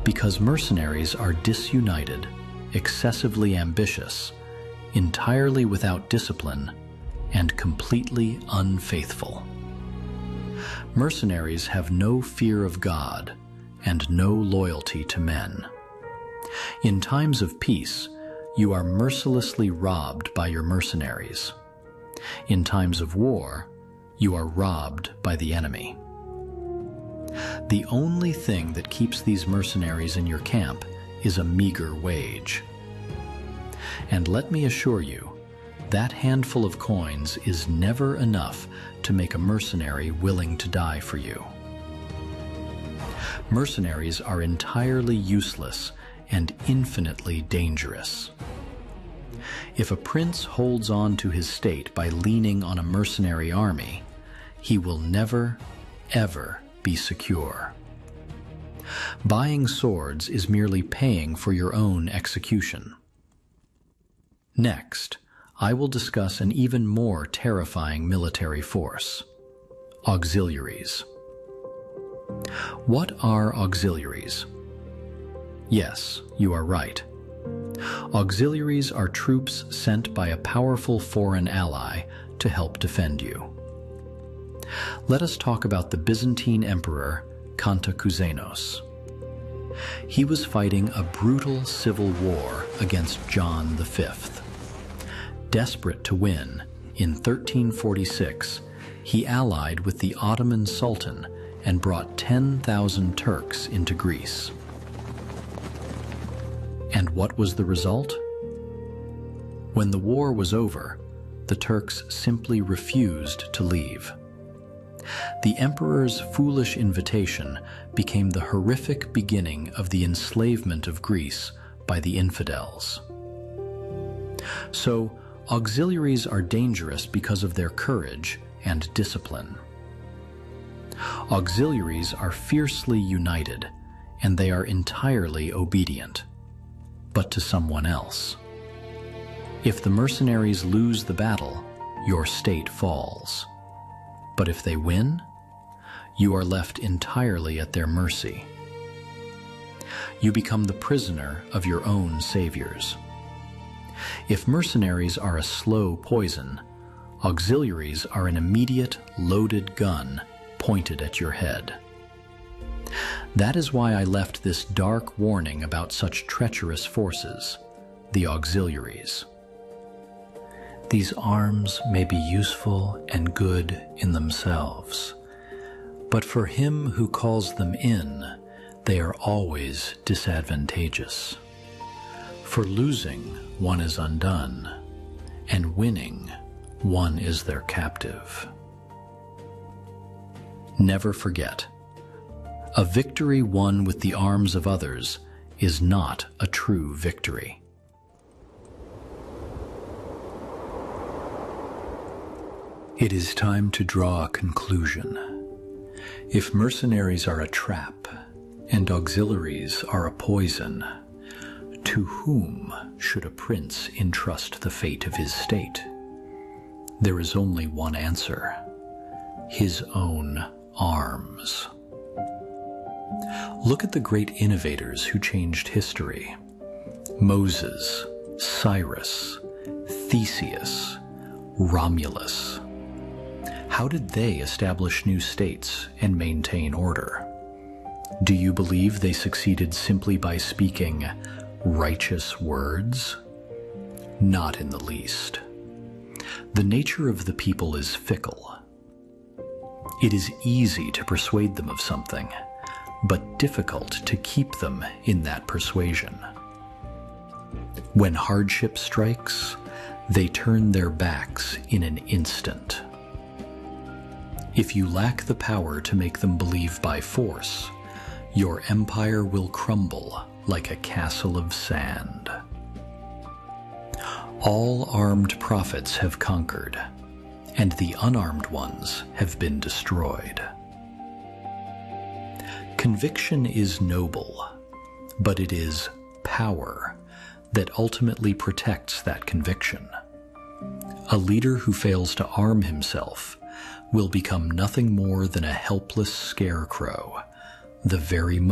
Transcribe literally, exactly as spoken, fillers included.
Because mercenaries are disunited, excessively ambitious, entirely without discipline, and completely unfaithful. Mercenaries have no fear of God and no loyalty to men. In times of peace, you are mercilessly robbed by your mercenaries. In times of war, you are robbed by the enemy. The only thing that keeps these mercenaries in your camp is a meager wage. And let me assure you, that handful of coins is never enough to make a mercenary willing to die for you. Mercenaries are entirely useless and infinitely dangerous. If a prince holds on to his state by leaning on a mercenary army, he will never, ever be secure. Buying swords is merely paying for your own execution. Next, I will discuss an even more terrifying military force: auxiliaries. What are auxiliaries? Yes, you are right. Auxiliaries are troops sent by a powerful foreign ally to help defend you. Let us talk about the Byzantine Emperor Cantacuzenos. He was fighting a brutal civil war against John the Fifth. Desperate to win, in thirteen forty-six, he allied with the Ottoman Sultan and brought ten thousand Turks into Greece. And what was the result? When the war was over, the Turks simply refused to leave. The emperor's foolish invitation became the horrific beginning of the enslavement of Greece by the infidels. So, auxiliaries are dangerous because of their courage and discipline. Auxiliaries are fiercely united, and they are entirely obedient, but to someone else. If the mercenaries lose the battle, your state falls. But if they win, you are left entirely at their mercy. You become the prisoner of your own saviors. If mercenaries are a slow poison, auxiliaries are an immediate, loaded gun pointed at your head. That is why I left this dark warning about such treacherous forces, the auxiliaries. These arms may be useful and good in themselves, but for him who calls them in, they are always disadvantageous. For losing, one is undone, and winning, one is their captive. Never forget, a victory won with the arms of others is not a true victory. It is time to draw a conclusion. If mercenaries are a trap, and auxiliaries are a poison, to whom should a prince entrust the fate of his state? There is only one answer: his own arms. Look at the great innovators who changed history: Moses, Cyrus, Theseus, Romulus. How did they establish new states and maintain order? Do you believe they succeeded simply by speaking righteous words? Not in the least. The nature of the people is fickle. It is easy to persuade them of something, but difficult to keep them in that persuasion. When hardship strikes, they turn their backs in an instant. If you lack the power to make them believe by force, your empire will crumble like a castle of sand. All armed prophets have conquered, and the unarmed ones have been destroyed. Conviction is noble, but it is power that ultimately protects that conviction. A leader who fails to arm himself will become nothing more than a helpless scarecrow, the very